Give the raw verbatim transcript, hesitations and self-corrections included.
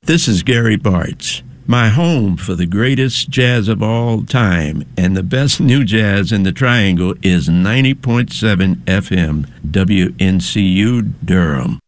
This is Gary Bartz. My home for the greatest jazz of all time and the best new jazz in the Triangle is ninety point seven F M W N C U Durham.